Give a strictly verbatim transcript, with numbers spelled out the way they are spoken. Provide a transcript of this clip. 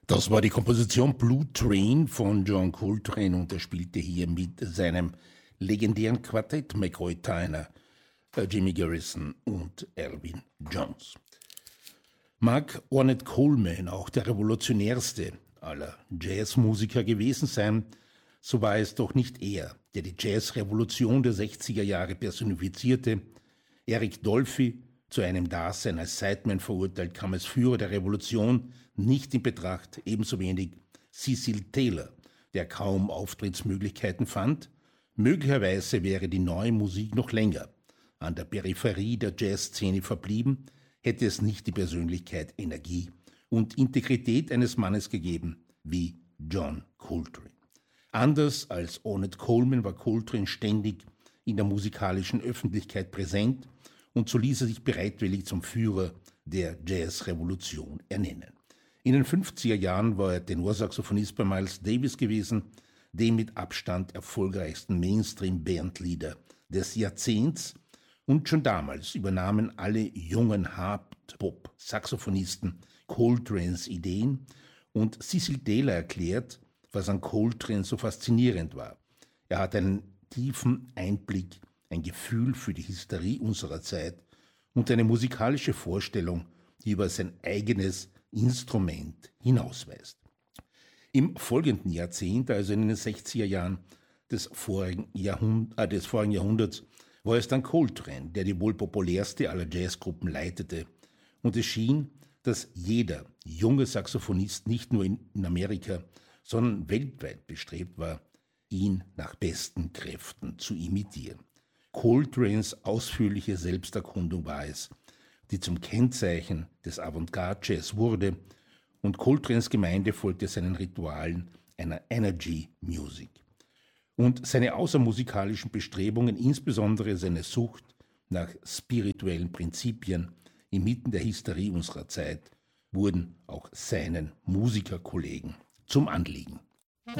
Das war die Komposition Blue Train von John Coltrane und er spielte hier mit seinem legendären Quartett McCoy Tyner, Jimmy Garrison und Elvin Jones. Mag Ornette Coleman auch der revolutionärste aller Jazzmusiker gewesen sein, so war es doch nicht er, der die Jazzrevolution der sechziger Jahre personifizierte. Eric Dolphy, zu einem Dasein als Sideman verurteilt, kam als Führer der Revolution nicht in Betracht, ebenso wenig Cecil Taylor, der kaum Auftrittsmöglichkeiten fand. Möglicherweise wäre die neue Musik noch länger an der Peripherie der Jazzszene verblieben, hätte es nicht die Persönlichkeit, Energie und Integrität eines Mannes gegeben wie John Coltrane. Anders als Ornette Coleman war Coltrane ständig in der musikalischen Öffentlichkeit präsent und so ließ er sich bereitwillig zum Führer der Jazzrevolution ernennen. In den fünfziger Jahren war er Tenorsaxophonist bei Miles Davis gewesen, dem mit Abstand erfolgreichsten Mainstream-Bandleader des Jahrzehnts, und schon damals übernahmen alle jungen Hard-Pop-Saxophonisten Coltranes Ideen und Cecil Taylor erklärt, was an Coltrane so faszinierend war. Er hat einen tiefen Einblick, ein Gefühl für die Hysterie unserer Zeit und eine musikalische Vorstellung, die über sein eigenes Instrument hinausweist. Im folgenden Jahrzehnt, also in den sechziger Jahren des vorigen, Jahrhund- äh, des vorigen Jahrhunderts, war es dann Coltrane, der die wohl populärste aller Jazzgruppen leitete. Und es schien, dass jeder junge Saxophonist nicht nur in, in Amerika, sondern weltweit bestrebt war, ihn nach besten Kräften zu imitieren. Coltranes ausführliche Selbsterkundung war es, die zum Kennzeichen des Avantgarde-Jazz wurde, und Coltranes Gemeinde folgte seinen Ritualen einer Energy Music. Und seine außermusikalischen Bestrebungen, insbesondere seine Sucht nach spirituellen Prinzipien inmitten der Hysterie unserer Zeit, wurden auch seinen Musikerkollegen zum Anliegen.